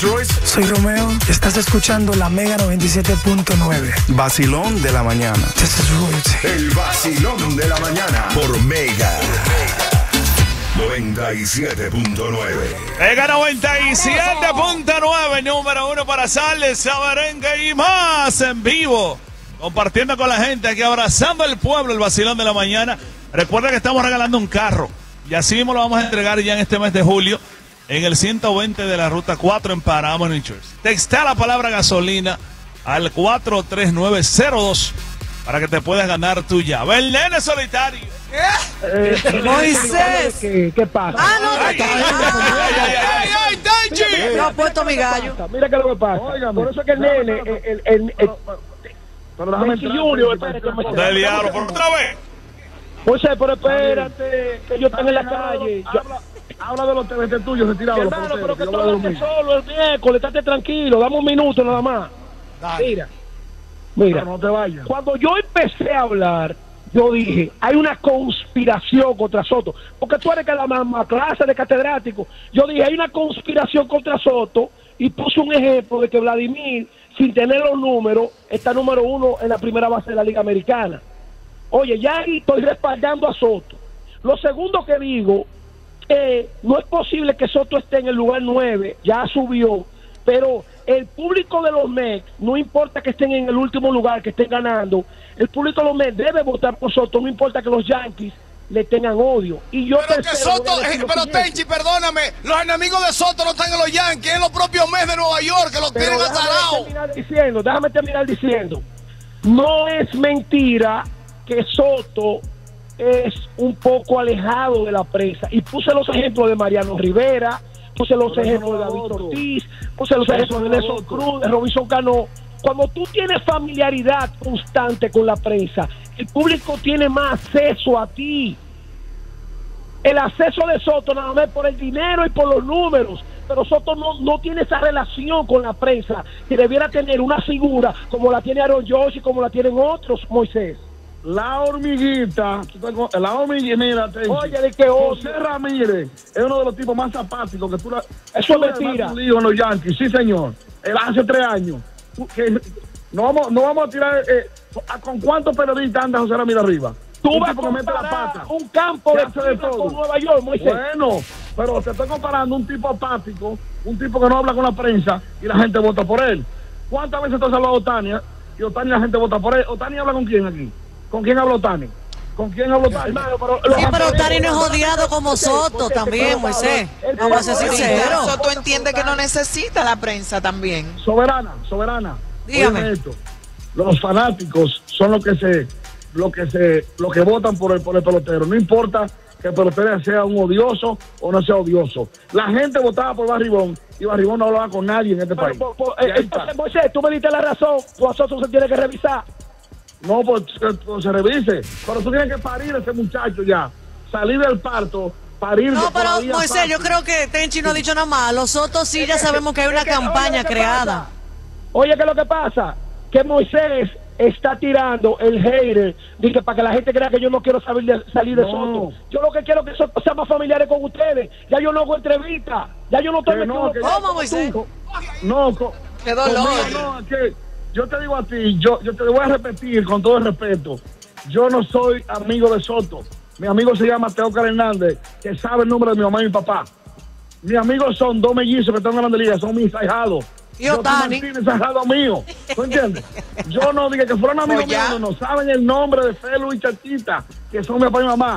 Soy Romeo y estás escuchando la Mega 97.9. Vacilón de la mañana. This is Royalty. El vacilón de la mañana por Mega 97.9. Mega 97.9, número 1 para salsa, merengue y más en vivo. Compartiendo con la gente aquí, abrazando al pueblo, el vacilón de la mañana. Recuerda que estamos regalando un carro y así mismo lo vamos a entregar ya en este mes de julio en el 120 de la ruta 4 en Paramo, New Jersey. Texta la palabra gasolina al 43902 para que te puedas ganar tu llave. El nene solitario. Moisés. ¿Qué pasa? Ah, no, ¡Ay, Tenchi! no ha puesto mi gallo. Mira qué es lo que pasa. Por eso es que el nene, Pero déjame entrar. Junior, ¡De diablo, por otra vez! José, pero espérate, que yo estoy en la calle. Habla de los TVT tuyos retirados. Hermano, pero que tú hablaste solo el miércoles, estate tranquilo, dame un minuto nada más. Mira, No te vayas. cuando yo empecé a hablar, yo dije, hay una conspiración contra Soto, porque tú eres que la misma clase de catedrático. Yo dije, hay una conspiración contra Soto, y puse un ejemplo de que Vladimir, sin tener los números, está número 1 en la primera base de la Liga Americana. Oye, ya ahí estoy respaldando a Soto. Lo segundo que digo, no es posible que Soto esté en el lugar 9, ya subió, pero el público de los Mets, no importa que estén en el último lugar, que estén ganando, el público de los Mets debe votar por Soto, no importa que los Yankees le tengan odio. Y yo pero que Soto, pero Tenchi, perdóname, los enemigos de Soto no están en los Yankees, en los propios Mets de Nueva York, que los tienen atarados. Déjame terminar diciendo, no es mentira que Soto es un poco alejado de la prensa, y puse los ejemplos de Mariano Rivera, puse los ejemplos de David Ortiz, puse los ejemplos de Nelson Cruz, de Robinson Cano. Cuando tú tienes familiaridad constante con la prensa, el público tiene más acceso a ti. El acceso de Soto nada más por el dinero y por los números, pero Soto no tiene esa relación con la prensa que debiera tener una figura como la tiene Aaron Judge y como la tienen otros, Moisés. La hormiguita, mira, Oye, de que José Ramírez es uno de los tipos más apáticos que tú. Eso es mentira. En los Yankees, sí señor. Él hace 3 años. No vamos a tirar. ¿Con cuántos periodistas anda José Ramírez arriba? Tú Un vas a tipo que mete la comparar pata. un campo de hace de fibra todo con Nueva York, Moisés. Bueno, pero te estoy comparando un tipo apático, un tipo que no habla con la prensa y la gente vota por él. ¿Cuántas veces tú has hablado de Otani? Y Otani la gente vota por él. ¿Otani habla con quién aquí? ¿Con quién habla Otani? ¿Con quién habla Otani? Sí, pero Otani no es odiado como Soto también, Moisés. Vamos a ser sinceros. Soto entiende que no necesita la prensa también. Soberana. Dígame. Óyeme esto. Los fanáticos son los que votan por el pelotero. No importa que el pelotero sea un odioso o no sea odioso. La gente votaba por Barribón y Barribón no hablaba con nadie en este país. Entonces, Moisés, tú me diste la razón. Soto se tiene que revisar. No, pues se revise. Pero tú tienes que parir a ese muchacho ya. Salir del parto, parir. No, pero Moisés, yo creo que Tenchi no ha dicho nada más. Los Sotos sí ya sabemos que hay una campaña creada. Oye, ¿qué es lo que pasa? Que Moisés está tirando el hater, dice, para que la gente crea que yo no quiero salir de Soto. Yo lo que quiero es que Soto sea más familiares con ustedes. Ya yo no hago entrevistas. Ya yo no estoy metido. ¿Cómo, Moisés? Qué dolor. Yo te digo a ti, yo te voy a repetir con todo el respeto. Yo no soy amigo de Soto. Mi amigo se llama Teócar Hernández, que sabe el nombre de mi mamá y mi papá. Mis amigos son 2 mellizos que están en la Grande Liga, son mis ahijados. ¿Y Otani? Es ahijado mío. ¿Tú entiendes? Yo no dije que fueron amigos míos, no saben el nombre de Felu y Chachita, que son mi papá y mi mamá.